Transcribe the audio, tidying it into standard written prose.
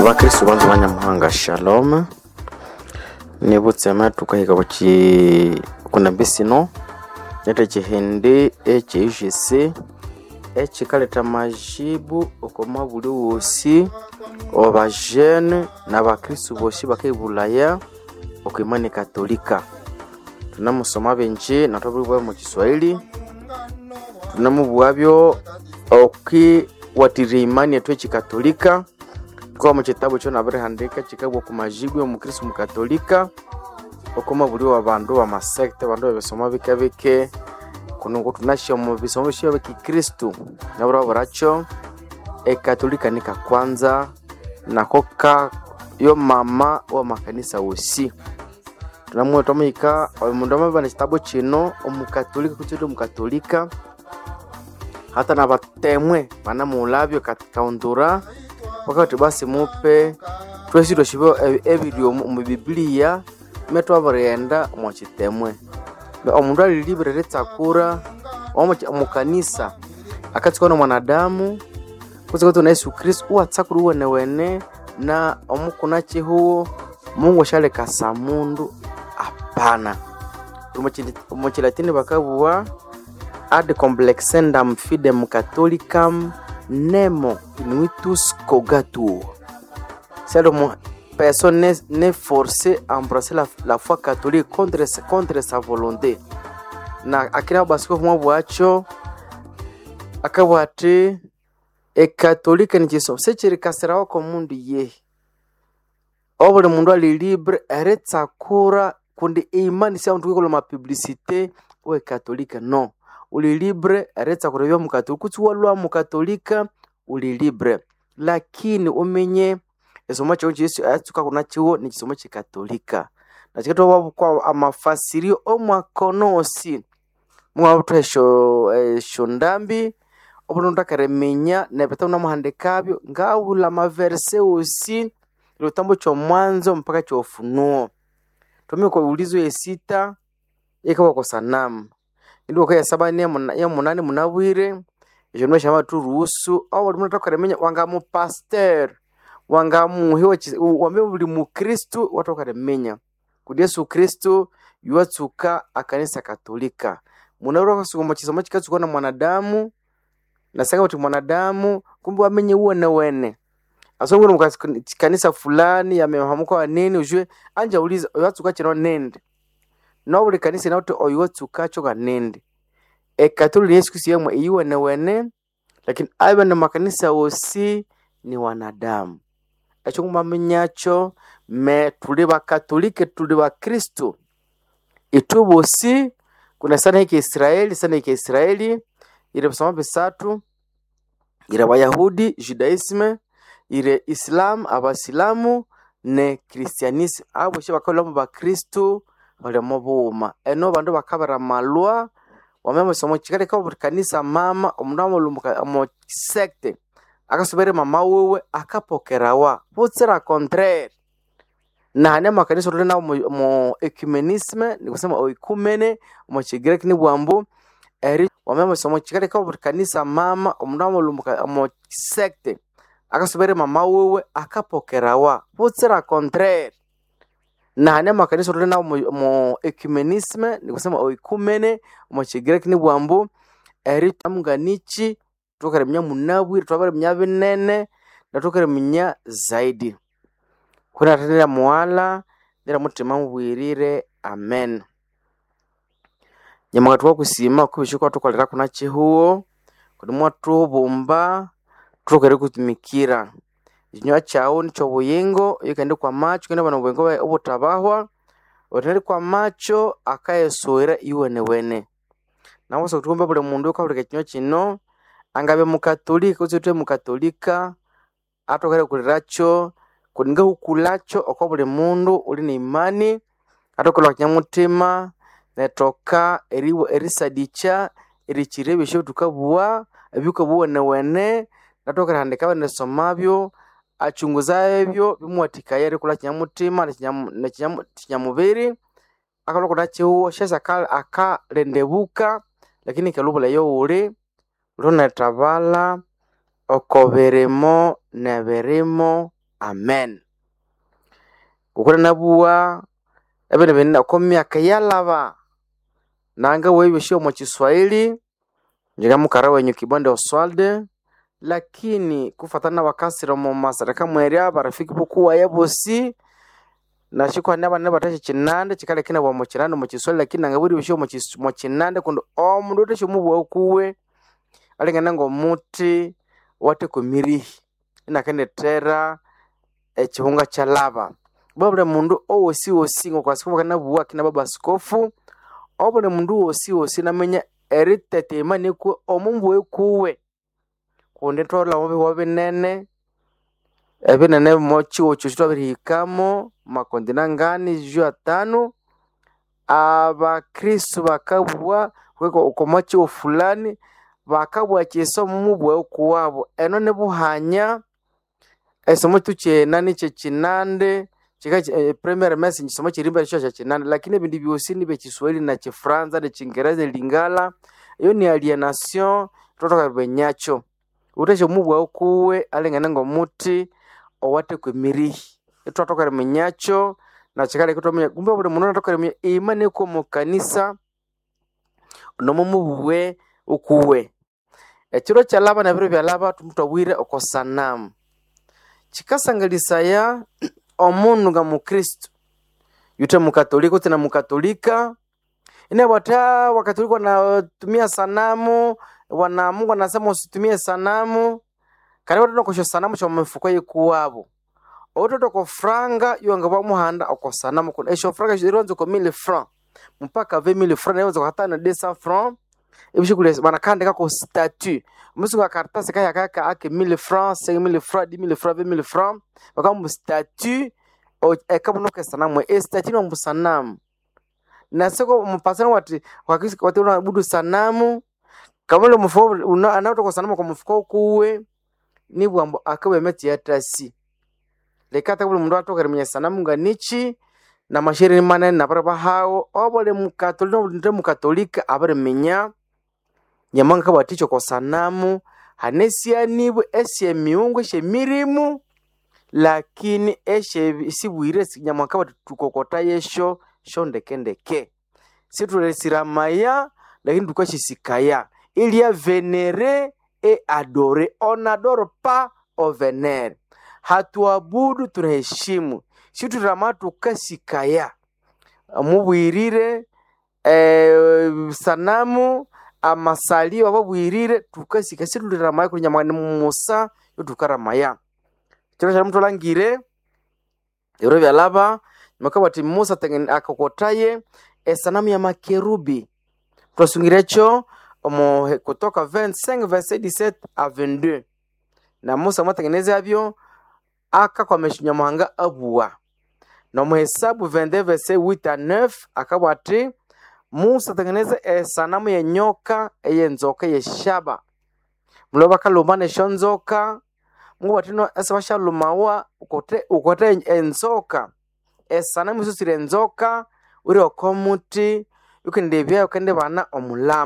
Abakristo bantu banyamuhanga shalom nibutsema tukahika kuna bisino nete chihende HGC echikaleta majibu okoma buli wosi oba jeune n'abakristo bosi bakibulaya okimani katolika. Tunamusoma benje natobulwa mu Kiswahili, tunamubwabyo watiri imani yetu chikatolika kwa mu kitabu cyo nabarehandika kikabwo ku majibu yo mu Kristo mu Katolika okoma buli wabandu wa masekte bandu babisoma bikabike kunungo tunashya mu bisomo byo Kristo nabura baracho Katolika nika kwanza nakoka yo mama wa makanisa wosi. Tunamwe tomika omundu amabana kitabu kino omukatolika kutudo mu Katolika hata na batemwe bana mulabyo katika wakati basi mupe twesiro shibo ebidio mu Biblia meto abarenda mu kitemwe omundu ali libre retsakura mu kanisa akatsikono mwanadamu kuzikoto na Yesu Kristo uwatsakuru wene na omukuna chihuo Mungu shale kasamundu apana mu Kilatini bakabuwa ad complexendam fidem catholicam nemo inuitus cogatur. C'est le personne n'est forcé à embrasser la foi catholique contre sa volonté. Na akina basiko mwa bwacho akabwate catholique ni chiso sechere kaserawo ko mundu ye. Obule mundu ali libre eretsa kura kundi imani sia untu ko ma publicité o catholique non. Uli libre aretsa kurevya mukatolika kuti walwa mukatolika uli libre lakini umenye esomo cyo Yesu atsuka kuna chiwo ni kisomo chikatolika na chiketo wabo kwa amafasirio omwakonosi mwabutesho shondambi obunonda karemenya nepeta una muhandekabyo ngawula maverse osi lotambo cyo mwanzo mpaka cyo Ufunuo tomiko ulizo yesita ikawa kwa sanamu ndio kwa sabani ya munani munabwire ejo shama turuhusu au wali munataka remenya wanga mu pastor wanga mu hiwa wambe buli mu Kristo watoka remenya kudi Yesu Kristo yuatsuka akanisa Katolika munabura kusoma kisomo kikatsuka na mwanadamu na saka uti mwanadamu kumbe wamenye uone wene asongo mu kanisa fulani yamehamuka wa nini ujue anja uliza yuatsuka kino nende no buli kanisa nato oyotsuka cyo ganende Katolika Yesu Kristo yemwe iwe na wene lakini aiba na makanisa wosi ni wanadamu acho kumamenyacho me tuli ba Katolika tuli ba Kristo itubosi kuna sana hiki Israeli ile basoma besatu ile Bayahudi Judaisme ile Islam abasilamu ne Christianisme abo shibakolo ba Kristo bale mobuma eno bandu bakabara malwa wamema somo chikale ka kanisa mama omundamo lumbuka mo secte akasubere mama wewe akapokerawa butsera contraire na hane makanisa rona mo ecumenisme ni kusema oikumene mo chigireki ni bwambu eri wamema somo chikale ka kanisa mama omundamo lumbuka mo secte akasubere mama wewe akapokerawa butsera contraire na hane makanisa rona mo ecumenisme ni kusema oikumene mo chigireki ni bwambu eri amunganichi tukaremnya munabwire twabaremnya binene na tukaremnya zaidi kuna tendera mwala ndira mutima mubwirire amen. Nyamaka twakusima kubishikwa tukolera kuna chihuo kudi mwatu bomba tukere kutumikira inywa chao nicho buyingo yikende kwa macho kende bana bwengo obutabahwa oteri kwa macho akayesoera iwene wene nawo so tuomba bule mundu ukabuleka kinywa kino angabe mukatolika uzitwe mukatolika atokere kuliracho kuninga ukulacho okobule mundu uli ni imani atokola kinyamutima netoka eriwo erisadicha erichirebe sho tukabua abiko buone wene natokera handika bane somabyo achunguza ebyo bimwatika yari kula kinyamutima na kinyamubiri akaloko dacho shasa akalendebuka lakini kalubula yo uri rona tabala okoberemo neberemo amen. Kukura nabuwa ebene bene ko myaka yalaba nanga wewe shio mu Kiswahili njiga mukara wenyu Kibonde Oswald, lakini kufatana wakasira mu masaraka mweria barafiki bukuwa yabosi na shiko naba batache kinande kikale kina bwa mu kinande mu Kiswahili, lakini nanga buri bishio mu kinande kundo omundu tesho mubwa okuwe alingana ngo muti wate kumirihi inakende tera ekihunga cha lava babule mundu owosi ngo kwasifu kana buwa kina baba skofu obule mundu owosi namenya eritete mane ku omumbu ekuwe kunde tola wobe nene ebinene mochi ochuchwa birikamo makondina ngani jua 5 Abakristo bakabwa kweko ukomachi ofulani bakabwa kyeso mumubwe okuwabo eno ne buhanya esomo tuche nani che kinande chika premier message somo chirimba cho cha kinande, lakini bindi byosi ni be Kiswahili na Kifaransa na Kiingereza Lingala iyo ni alienation totoka benyacho utesho mubwe okuwe alengana ngo muti owate kwemirihi totoka menyacho na chikale kutomenya kumbe bule munona toka remye imane ko mu kanisa no mumubwe okuwe ekiro kyalaba na biro byalaba tumutawire okosanamu chikasangalisaya omundu nga mu Kristo yute mukatolika tena mukatolika ine bata wakatolika na tumia sanamu wana Mungu anasema usitumie sanamu kale watu ko sanamu cha mfuko yikuwabo ototo ko franga yonga ba muhanda okosanamu ko esho franga jironzo ko 1000 francs mpaka 20000 francs nayo zakata na 200 francs ibishikule banakandika ko statut musuka karatasi kaya kaka ake 1000 francs 5000 francs 10000 francs 20000 francs bakamu statut o ekabunoke sanamu statut no musanamu nasoko mpasana wati unabudu sanamu kamule mufo anato sanamu kwa mfuko kuwe ni bwambo akawe meti yatasi lekata bulu mundu atoka remenya sanamu nganichi na mashiri manene na baraba hao obole mukatolika abare menya nyamanga kabaticho kwa sanamu hanesia nibu esye miungu she mirimu, lakini eshe sibuire nyamanga batukokota yesho shondekendeke situlesiramaya lakini tukashisikaya il y a vénéré et adoré, on adore pas au vénère, hatuabudu tunaheshimu situ rama tukasikaya mubwirire sanamu amasali babwirire tukasika situ rama kuri nyamani musa yo tukaramaya kiro cha mtu langire yoro byalaba makabati Musa tengen akokotaye sanamu ya makerubi tusungirecho kutoka 25 verset 17 à 22 na Musa mwatengeneza abyo aka kwa meshinyamahanga abuwa na muhesabu 22 verset 8 à 9 akabati Musa tengeneza sanamu ya nyoka eyenzoka yeshaba mloba kalumane shonzoka Mungu batino esabasha lumawa ukote enzoka sanamu susire enzoka uri okomuti ukendebya ukende bana omulama